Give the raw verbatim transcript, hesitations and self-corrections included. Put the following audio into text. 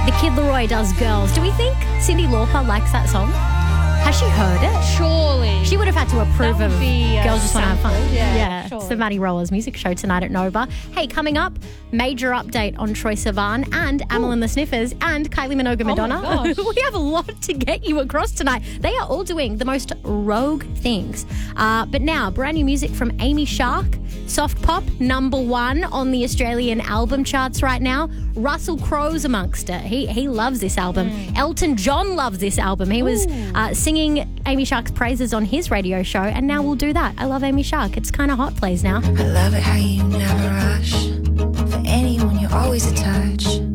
The Kid Laroi does Girls. Do we think Cyndi Lauper likes that song? Has she heard it? Surely. She would have had to approve That would of be, uh, Girls Just Want to Have Fun. sampled, yeah, yeah. surely. It's the Maddie Rollers music show tonight at Nova. Hey, coming up, major update on Troye Sivan and Amel and the Sniffers and Kylie Minogue Madonna. Oh my gosh. We have a lot to get you across tonight. They are all doing the most rogue things. Uh, but now, brand new music from Amy Shark. Soft pop, number one on the Australian album charts right now. Russell Crowe's amongst it. He he loves this album. Mm. Elton John loves this album. He was uh, singing Amy Shark's praises on his radio show, and now we'll do that. I love Amy Shark. It's kind of hot plays now. I love it how you never rush. For anyone, you're always a touch.